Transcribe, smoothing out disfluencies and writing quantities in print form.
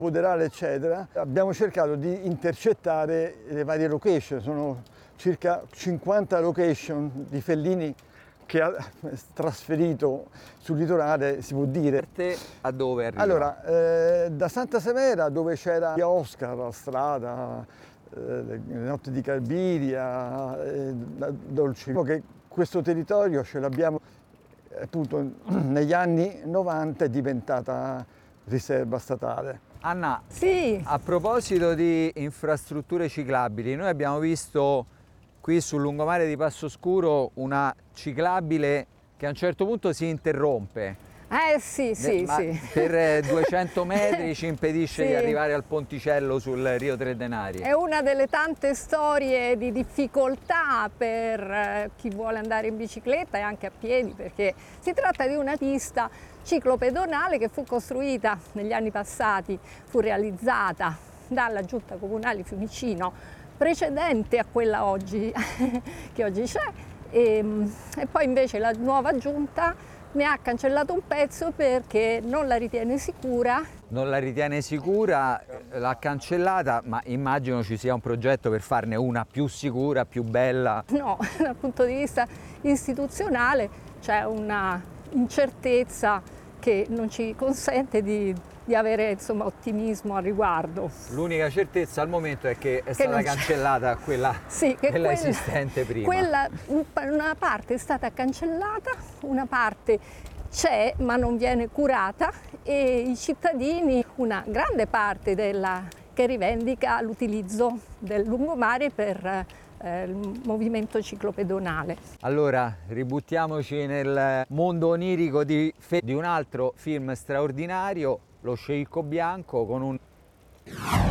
Poderale eccetera, abbiamo cercato di intercettare le varie location, sono circa 50 location di Fellini che ha trasferito sul litorale, si può dire. Per te a dove arriva? Allora, da Santa Severa, dove c'era via Oscar, la strada, le notti di Calbiria, Dolce, che questo territorio ce l'abbiamo appunto negli anni 90 è diventata riserva statale. Anna, Sì, a proposito di infrastrutture ciclabili, noi abbiamo visto qui sul lungomare di Passoscuro una ciclabile che a un certo punto si interrompe. sì, Ma sì. per 200 metri ci impedisce Sì. di arrivare al ponticello sul Rio Tre Denari. È una delle tante storie di difficoltà per chi vuole andare in bicicletta e anche a piedi, perché si tratta di una pista ciclopedonale che fu costruita negli anni passati, fu realizzata dalla Giunta Comunale Fiumicino, precedente a quella oggi, che oggi c'è, e poi invece la nuova Giunta ne ha cancellato un pezzo perché non la ritiene sicura. Non la ritiene sicura, l'ha cancellata, ma immagino ci sia un progetto per farne una più sicura, più bella. No, dal punto di vista istituzionale c'è una incertezza che non ci consente di avere insomma ottimismo al riguardo. L'unica certezza al momento è che è stata non c'è. cancellata quella, Sì, che quella esistente prima. Una parte è stata cancellata, una parte c'è ma non viene curata e i cittadini, una grande parte che rivendica l'utilizzo del lungomare per il movimento ciclopedonale. Allora, ributtiamoci nel mondo onirico di un altro film straordinario, Lo sceicco bianco, con un